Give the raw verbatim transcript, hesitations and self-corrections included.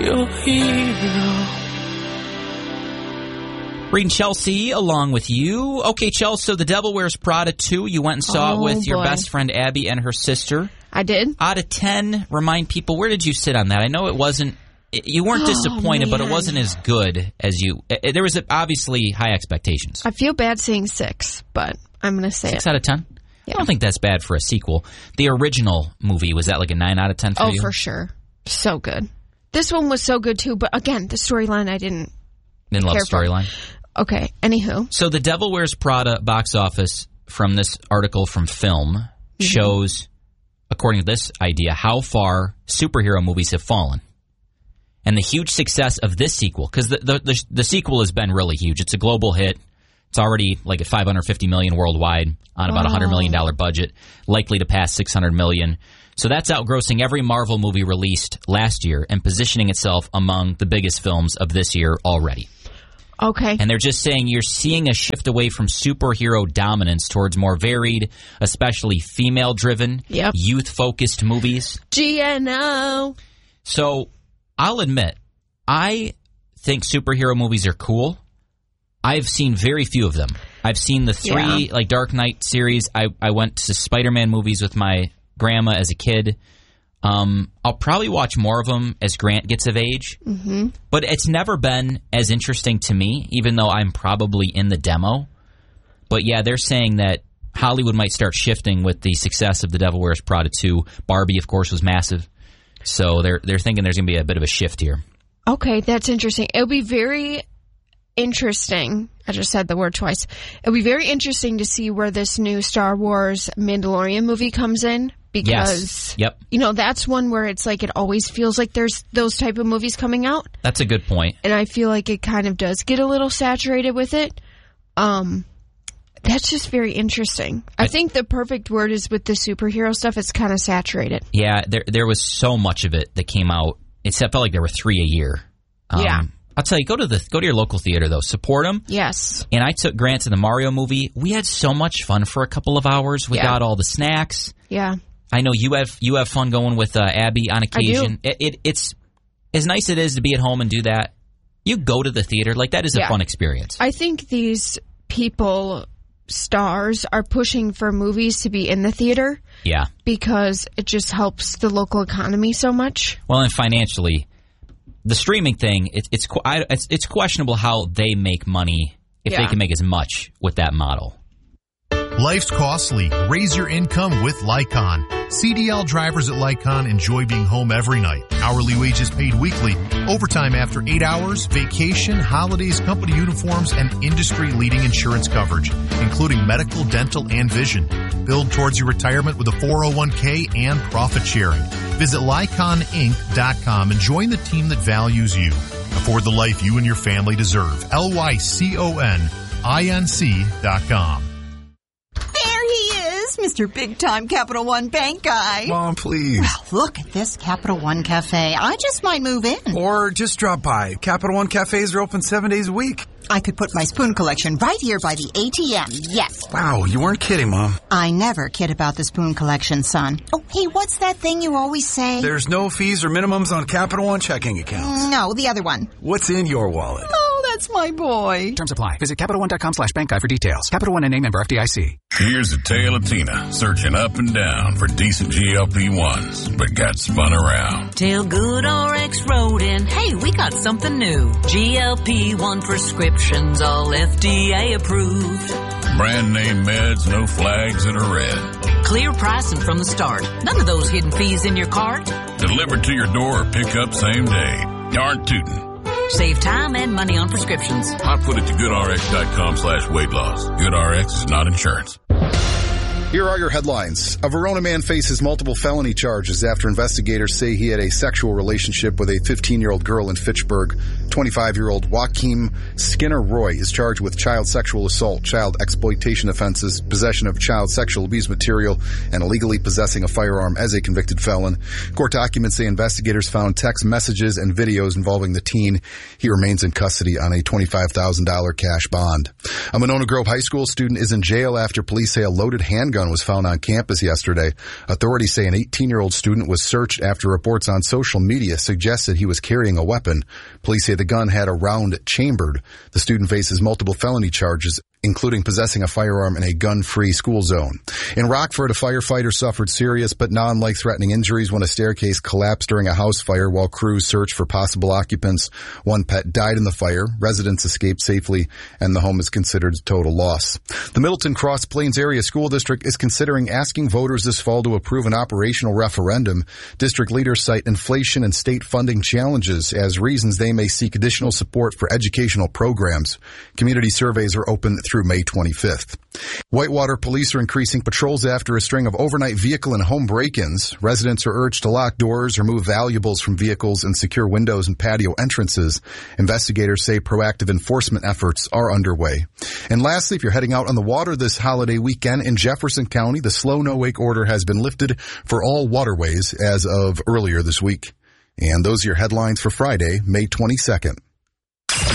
your hero. Reading Chelsea along with you. Okay, Chelsea, so The Devil Wears Prada two, you went and saw Oh, it with your boy. best friend Abby and her sister. I did. Out of ten, remind people, where did you sit on that? I know it wasn't, you weren't Oh, disappointed, but it man. wasn't as good as you, eh, there was obviously high expectations. I feel bad saying six, but I'm going to say Six it. out of ten? Yeah. I don't think that's bad for a sequel. The original movie, was that like a nine out of ten for Oh, you? for sure. So good. This one was so good, too, but again, the storyline I didn't Didn't love care the for. storyline? Okay, anywho. So The Devil Wears Prada box office from this article from Film Mm-hmm. shows, according to this idea, how far superhero movies have fallen. And the huge success of this sequel, because the, the, the, the sequel has been really huge. It's a global hit. It's already like at five hundred fifty million dollars worldwide on about a one hundred million dollars budget, likely to pass six hundred million dollars. So that's outgrossing every Marvel movie released last year and positioning itself among the biggest films of this year already. Okay. And they're just saying you're seeing a shift away from superhero dominance towards more varied, especially female-driven, Yep. youth-focused movies. G N O. So I'll admit, I think superhero movies are cool. I've seen very few of them. I've seen the three, Yeah. like Dark Knight series. I, I went to Spider-Man movies with my grandma as a kid. Um, I'll probably watch more of them as Grant gets of age. Mm-hmm. But it's never been as interesting to me, even though I'm probably in the demo. But yeah, they're saying that Hollywood might start shifting with the success of The Devil Wears Prada two. Barbie, of course, was massive. So they're they're thinking there's going to be a bit of a shift here. Okay, that's interesting. It'll be very interesting. I just said the word twice. It'll be very interesting to see where this new Star Wars Mandalorian movie comes in. Because, Yes. Yep. you know, that's one where it's like it always feels like there's those type of movies coming out. That's a good point. And I feel like it kind of does get a little saturated with it. Um, that's just very interesting. I, I think the perfect word is with the superhero stuff, it's kind of saturated. Yeah, there there was so much of it that came out. It felt like there were three a year. Um, Yeah. I'll tell you, go to the go to your local theater though. Support them. Yes. And I took Grant to the Mario movie. We had so much fun for a couple of hours. We Yeah. got all the snacks. Yeah. I know you have you have fun going with uh, Abby on occasion. I do. It, it it's as nice it is to be at home and do that. You go to the theater, like that is a Yeah. fun experience. I think these people, stars, are pushing for movies to be in the theater Yeah. because it just helps the local economy so much. Well, and financially, the streaming thing, it, it's qu- I, it's it's questionable how they make money if they Yeah. can make as much with that model. Life's costly. Raise your income with Lycon. C D L drivers at Lycon enjoy being home every night. Hourly wages paid weekly. Overtime after eight hours, vacation, holidays, company uniforms, and industry-leading insurance coverage, including medical, dental, and vision. Build towards your retirement with a four oh one k and profit sharing. Visit Lycon Inc dot com and join the team that values you. Afford the life you and your family deserve. L Y C O N I N C dot com. There he is, Mister Big Time Capital One Bank guy. Mom, please. Well, look at this Capital One Cafe. I just might move in. Or just drop by. Capital One cafes are open seven days a week. I could put my spoon collection right here by the A T M, yes. Wow, you weren't kidding, Mom. I never kid about the spoon collection, son. Oh, hey, what's that thing you always say? There's no fees or minimums on Capital One checking accounts. No, the other one. What's in your wallet? Oh, that's my boy. Terms apply. Visit Capital One dot com slash bank guide for details. Capital One and name member F D I C. Here's a tale of Tina searching up and down for decent G L P ones, but got spun around. Tell Good R X wrote in, hey, we got something new. G L P one prescriptions, all F D A approved. Brand name meds, no flags that are red. Clear pricing from the start. None of those hidden fees in your cart. Delivered to your door or pick up same day. Darn tootin'. Save time and money on prescriptions. I'll put it to GoodRx dot com slash weight loss. GoodRx is not insurance. Here are your headlines. A Verona man faces multiple felony charges after investigators say he had a sexual relationship with a fifteen-year-old girl in Fitchburg. twenty-five-year-old Joaquim Skinner Roy is charged with child sexual assault, child exploitation offenses, possession of child sexual abuse material, and illegally possessing a firearm as a convicted felon. Court documents say investigators found text messages and videos involving the teen. He remains in custody on a twenty-five thousand dollars cash bond. A Monona Grove High School student is in jail after police say a loaded handgun gun was found on campus yesterday. Authorities say an eighteen-year-old student was searched after reports on social media suggested he was carrying a weapon. Police say the gun had a round chambered. The student faces multiple felony charges, including possessing a firearm in a gun-free school zone. In Rockford, a firefighter suffered serious but non-life-threatening injuries when a staircase collapsed during a house fire while crews searched for possible occupants. One pet died in the fire. Residents escaped safely, and the home is considered a total loss. The Middleton Cross Plains Area School District is considering asking voters this fall to approve an operational referendum. District leaders cite inflation and state funding challenges as reasons they may seek additional support for educational programs. Community surveys are open through May twenty-fifth. Whitewater police are increasing patrols after a string of overnight vehicle and home break-ins. Residents are urged to lock doors, remove valuables from vehicles, and secure windows and patio entrances. Investigators say proactive enforcement efforts are underway. And lastly, if you're heading out on the water this holiday weekend in Jefferson County, the slow no-wake order has been lifted for all waterways as of earlier this week. And those are your headlines for Friday, May twenty-second.